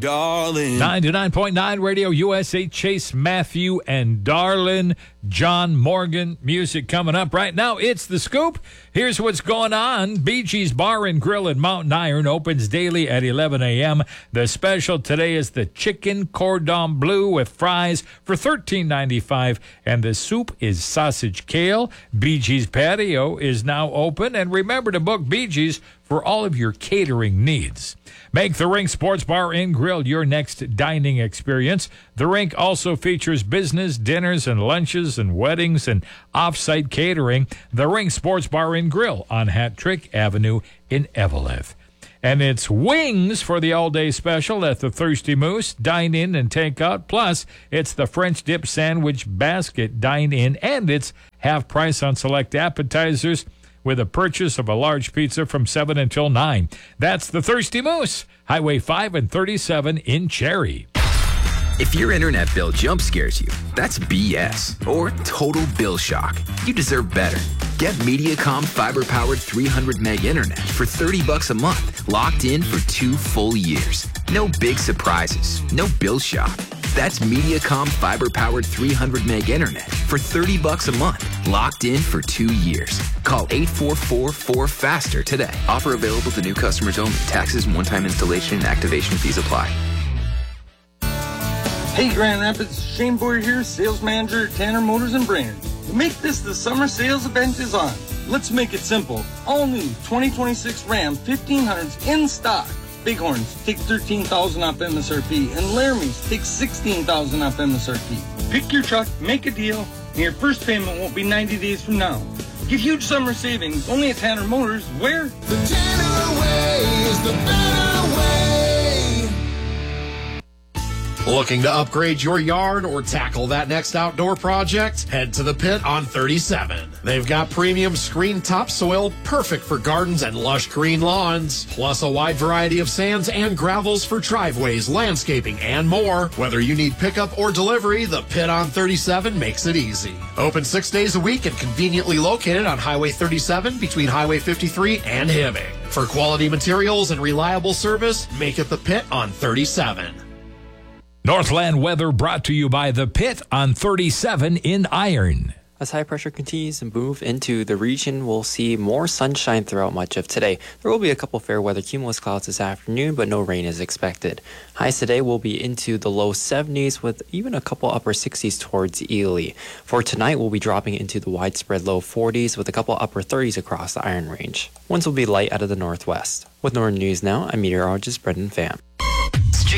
darling. 99.9 Radio USA, Chase Matthew and Darlin, John Morgan. Music coming up right now. It's The Scoop. Here's what's going on. Bee Gees Bar and Grill at Mountain Iron opens daily at 11 a.m. The special today is the chicken cordon bleu with fries for $13.95, and the soup is sausage kale. Bee Gees Patio is now open, and remember to book Bee Gees for all of your catering needs. Make the Rink Sports Bar and Grill your next dining experience. The Rink also features business dinners and lunches and weddings and off-site catering. The Rink Sports Bar and Grill on Hat Trick Avenue in Eveleth. And it's wings for the all-day special at the Thirsty Moose. Dine in and take out. Plus, it's the French dip sandwich basket. Dine in, and it's half price on select appetizers with a purchase of a large pizza from 7 until 9. That's the Thirsty Moose, Highway 5 and 37 in Cherry. If your internet bill jump scares you, that's BS or total bill shock. You deserve better. Get Mediacom fiber-powered 300 meg internet for $30 a month, locked in for 2 full years. No big surprises, no bill shock. That's Mediacom fiber-powered 300 meg internet for $30 a month, locked in for 2 years. Call 844-4FASTER today. Offer available to new customers only. Taxes and one-time installation and activation fees apply. Hey Grand Rapids, Shane Boyer here, sales manager at Tanner Motors and Brainerd. Make this the summer sales event is on. Let's make it simple. All new 2026 Ram 1500s in stock. Bighorns take $13,000 off MSRP and Laramie's take $16,000 off MSRP. Pick your truck, make a deal, and your first payment won't be 90 days from now. Get huge summer savings only at Tanner Motors, where the Tanner way is the better way. Looking to upgrade your yard or tackle that next outdoor project? Head to the Pit on 37. They've got premium screen topsoil, perfect for gardens and lush green lawns, plus a wide variety of sands and gravels for driveways, landscaping, and more. Whether you need pickup or delivery, the Pit on 37 makes it easy. Open 6 days a week and conveniently located on Highway 37 between Highway 53 and Hibbing. For quality materials and reliable service, make it the Pit on 37. Northland weather brought to you by The Pit on 37 in Iron. As high pressure continues to move into the region, we'll see more sunshine throughout much of today. There will be a couple fair weather cumulus clouds this afternoon, but no rain is expected. Highs today will be into the low 70s with even a couple upper 60s towards Ely. For tonight, we'll be dropping into the widespread low 40s with a couple upper 30s across the Iron Range. Winds will be light out of the northwest. With Northern News now, I'm meteorologist Brendan Pham.